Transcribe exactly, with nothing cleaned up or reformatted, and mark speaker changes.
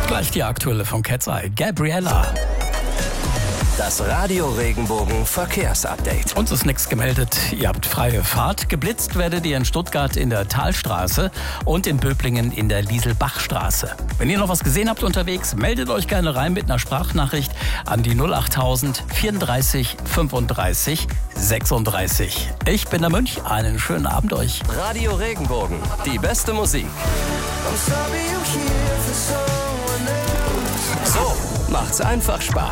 Speaker 1: Gleich die aktuelle von Cat's Eye, Gabriella.
Speaker 2: Das Radio Regenbogen Verkehrsupdate.
Speaker 1: Uns ist nichts gemeldet. Ihr habt freie Fahrt. Geblitzt werdet ihr in Stuttgart in der Talstraße und in Böblingen in der Lieselbachstraße. Wenn ihr noch was gesehen habt unterwegs, meldet euch gerne rein mit einer Sprachnachricht an die null achttausend vierunddreißig fünfunddreißig sechsunddreißig. Ich bin der Mönch. Einen schönen Abend euch.
Speaker 2: Radio Regenbogen, die beste Musik. So macht's einfach Spaß.